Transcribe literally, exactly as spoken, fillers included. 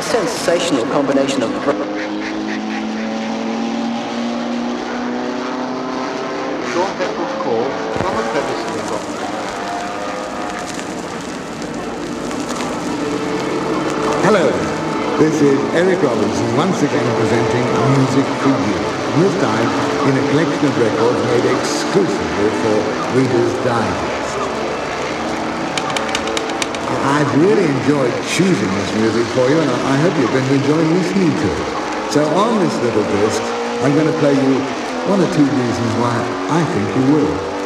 sensational combination of... Sean Heckle's Call from a Featherstone box. Hello, this is Eric Robinson once again presenting Music for You, and this time in a collection of records made exclusively for Reader's Digest. I've really enjoyed choosing this music for you, and I hope you're going to enjoy listening to it. So on this little disc, I'm going to play you one or two reasons why I think you will.